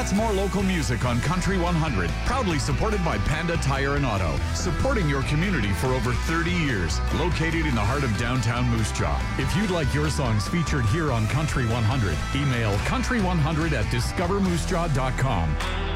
That's more local music on Country 100, proudly supported by Panda Tire and Auto, supporting your community for over 30 years, located in the heart of downtown Moose Jaw. If you'd like your songs featured here on Country 100, email country100 at discovermoosejaw.com.